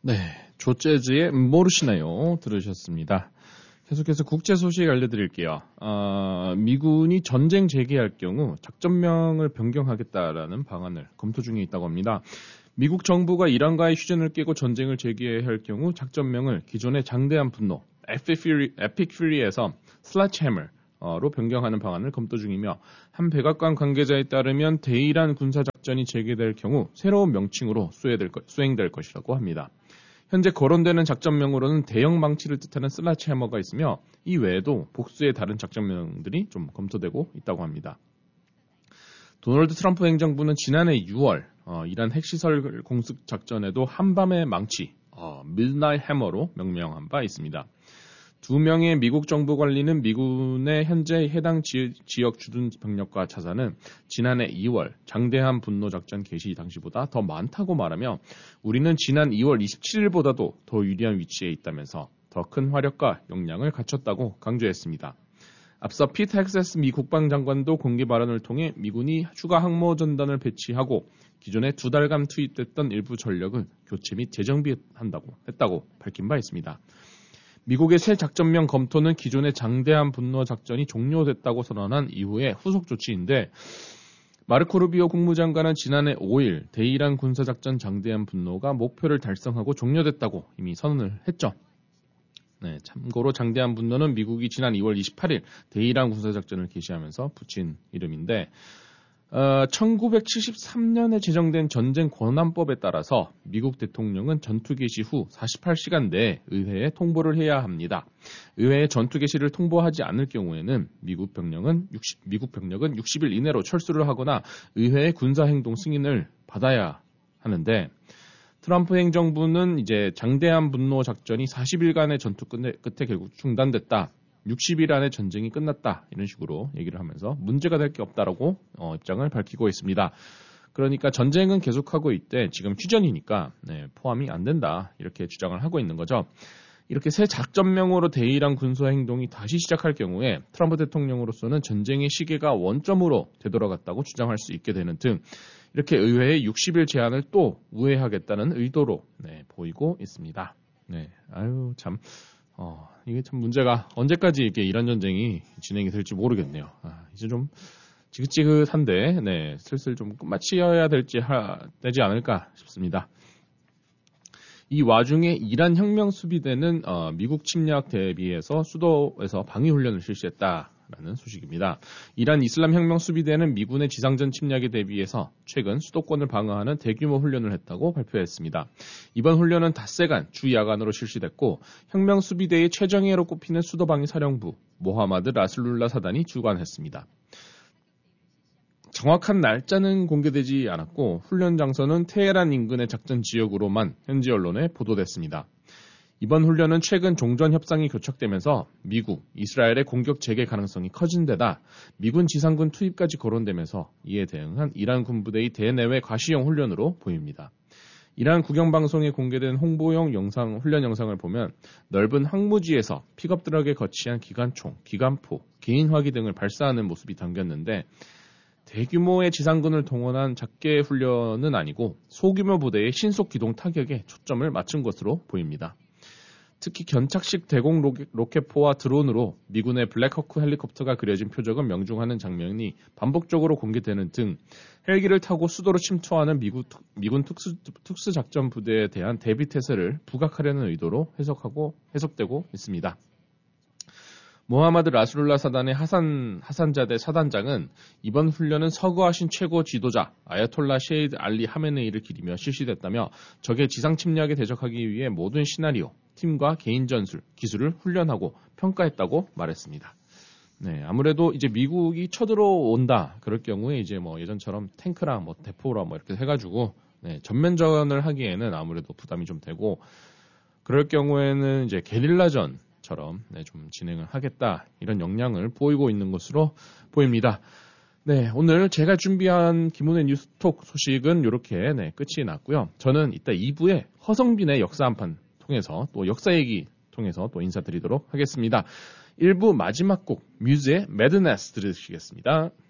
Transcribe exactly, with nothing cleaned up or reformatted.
네, 조재즈의 모르시나요? 들으셨습니다. 계속해서 국제 소식 알려드릴게요. 어, 미군이 전쟁 재개할 경우 작전명을 변경하겠다라는 방안을 검토 중에 있다고 합니다. 미국 정부가 이란과의 휴전을 깨고 전쟁을 재개할 경우 작전명을 기존의 장대한 분노, 에픽 퓨리에서 슬래치해머로 변경하는 방안을 검토 중이며 한 백악관 관계자에 따르면 대이란 군사작전이 재개될 경우 새로운 명칭으로 수행될 것이라고 합니다. 현재 거론되는 작전명으로는 대형 망치를 뜻하는 슬래치해머가 있으며 이 외에도 복수의 다른 작전명들이 좀 검토되고 있다고 합니다. 도널드 트럼프 행정부는 지난해 유월 어, 이란 핵시설 공습 작전에도 한밤의 망치, 어, Midnight Hammer로 명명한 바 있습니다. 두 명의 미국 정부 관리는 미군의 현재 해당 지, 지역 주둔 병력과 자산은 지난해 이월 장대한 분노 작전 개시 당시보다 더 많다고 말하며 우리는 지난 이월 이십칠일보다도 더 유리한 위치에 있다면서 더 큰 화력과 역량을 갖췄다고 강조했습니다. 앞서 피트 헥세스 미 국방장관도 공개 발언을 통해 미군이 추가 항모 전단을 배치하고 기존에 두 달간 투입됐던 일부 전력을 교체 및 재정비한다고 했다고 밝힌 바 있습니다. 미국의 새 작전명 검토는 기존의 장대한 분노 작전이 종료됐다고 선언한 이후의 후속 조치인데 마르코 루비오 국무장관은 지난해 오일 대이란 군사작전 장대한 분노가 목표를 달성하고 종료됐다고 이미 선언을 했죠. 네, 참고로 장대한 분노는 미국이 지난 이월 이십팔일 대이란 군사작전을 개시하면서 붙인 이름인데 어, 천구백칠십삼년에 제정된 전쟁 권한법에 따라서 미국 대통령은 전투 개시 후 사십팔시간 내에 의회에 통보를 해야 합니다. 의회에 전투 개시를 통보하지 않을 경우에는 미국 병력은 육십, 미국 병력은 육십일 이내로 철수를 하거나 의회의 군사행동 승인을 받아야 하는데 트럼프 행정부는 이제 장대한 분노 작전이 사십일간의 전투 끝에, 끝에 결국 중단됐다. 육십일 안에 전쟁이 끝났다. 이런 식으로 얘기를 하면서 문제가 될 게 없다라고 어, 입장을 밝히고 있습니다. 그러니까 전쟁은 계속하고 있대 지금 휴전이니까 네, 포함이 안 된다. 이렇게 주장을 하고 있는 거죠. 이렇게 새 작전명으로 대이란 군사행동이 다시 시작할 경우에 트럼프 대통령으로서는 전쟁의 시계가 원점으로 되돌아갔다고 주장할 수 있게 되는 등 이렇게 의회의 육십일 제한을 또 우회하겠다는 의도로 네, 보이고 있습니다. 네, 아유 참... 어, 이게 참 문제가 언제까지 이게 이란 전쟁이 진행이 될지 모르겠네요. 아, 이제 좀 지긋지긋한데, 네, 슬슬 좀 끝마치어야 될지 하, 되지 않을까 싶습니다. 이 와중에 이란 혁명 수비대는 어, 미국 침략 대비해서 수도에서 방위 훈련을 실시했다라는 소식입니다. 이란 이슬람 혁명 수비대는 미군의 지상전 침략에 대비해서 최근 수도권을 방어하는 대규모 훈련을 했다고 발표했습니다. 이번 훈련은 닷새간 주 야간으로 실시됐고 혁명 수비대의 최정예로 꼽히는 수도방위 사령부 모하마드 라슬룰라 사단이 주관했습니다. 정확한 날짜는 공개되지 않았고 훈련 장소는 테헤란 인근의 작전 지역으로만 현지 언론에 보도됐습니다. 이번 훈련은 최근 종전 협상이 교착되면서 미국, 이스라엘의 공격 재개 가능성이 커진 데다 미군 지상군 투입까지 거론되면서 이에 대응한 이란 군부대의 대내외 과시형 훈련으로 보입니다. 이란 국영방송에 공개된 홍보용 영상, 훈련 영상을 보면 넓은 항무지에서 픽업드럭에 거치한 기관총, 기관포, 개인화기 등을 발사하는 모습이 담겼는데 대규모의 지상군을 동원한 작게 훈련은 아니고 소규모 부대의 신속 기동 타격에 초점을 맞춘 것으로 보입니다. 특히 견착식 대공 로켓, 로켓포와 드론으로 미군의 블랙호크 헬리콥터가 그려진 표적은 명중하는 장면이 반복적으로 공개되는 등 헬기를 타고 수도로 침투하는 미국, 미군 특수, 특수작전부대에 대한 대비태세를 부각하려는 의도로 해석하고 해석되고 있습니다. 모하마드 라슬룰라 사단의 하산, 하산자대 사단장은 이번 훈련은 서거하신 최고 지도자 아야톨라 셰이드 알리 하메네이를 기리며 실시됐다며 적의 지상 침략에 대적하기 위해 모든 시나리오, 팀과 개인 전술, 기술을 훈련하고 평가했다고 말했습니다. 네, 아무래도 이제 미국이 쳐들어온다 그럴 경우에 이제 뭐 예전처럼 탱크랑 뭐 대포랑 뭐 이렇게 해가지고 네, 전면전을 하기에는 아무래도 부담이 좀 되고 그럴 경우에는 이제 게릴라전 처럼 네, 좀 진행을 하겠다 이런 역량을 보이고 있는 것으로 보입니다. 네, 오늘 제가 준비한 김은혜 뉴스톡 소식은 이렇게 네, 끝이 났고요. 저는 이따 이 부에 허성빈의 역사 한판 통해서 또 역사 얘기 통해서 또 인사드리도록 하겠습니다. 일 부 마지막 곡 뮤즈의 매드네스 들으시겠습니다.